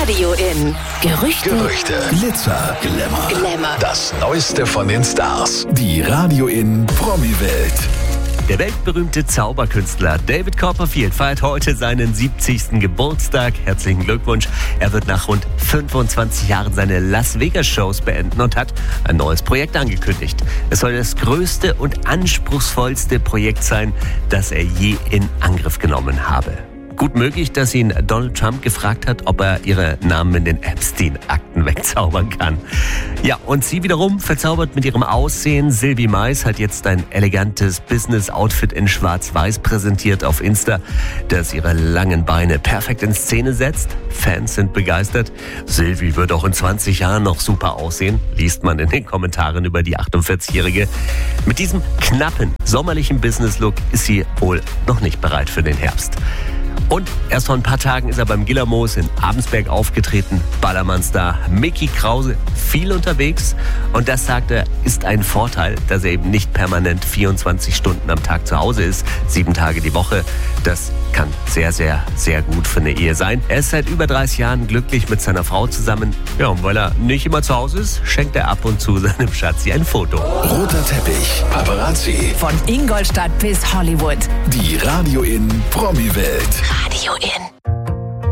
Radio In. Gerüchte. Glitzer, Glamour. Das Neueste von den Stars. Die Radio In Promi-Welt. Der weltberühmte Zauberkünstler David Copperfield feiert heute seinen 70. Geburtstag. Herzlichen Glückwunsch. Er wird nach rund 25 Jahren seine Las Vegas-Shows beenden und hat ein neues Projekt angekündigt. Es soll das größte und anspruchsvollste Projekt sein, das er je in Angriff genommen habe. Gut möglich, dass ihn Donald Trump gefragt hat, ob er ihre Namen in den Epstein-Akten wegzaubern kann. Ja, und sie wiederum verzaubert mit ihrem Aussehen. Sylvie Mais hat jetzt ein elegantes Business-Outfit in Schwarz-Weiß präsentiert auf Insta, das ihre langen Beine perfekt in Szene setzt. Fans sind begeistert. Sylvie wird auch in 20 Jahren noch super aussehen, liest man in den Kommentaren über die 48-Jährige. Mit diesem knappen, sommerlichen Business-Look ist sie wohl noch nicht bereit für den Herbst. Und erst vor ein paar Tagen ist er beim Gillermoos in Abensberg aufgetreten. Ballermann-Star Mickey Krause viel unterwegs. Und das, sagt er, ist ein Vorteil, dass er eben nicht permanent 24 Stunden am Tag zu Hause ist, 7 Tage die Woche. Das kann sehr, sehr, sehr gut für eine Ehe sein. Er ist seit über 30 Jahren glücklich mit seiner Frau zusammen. Ja, und weil er nicht immer zu Hause ist, schenkt er ab und zu seinem Schatzi ein Foto. Roter Teppich, Paparazzi. Von Ingolstadt bis Hollywood. Die Radio In Promi-Welt. Radio In.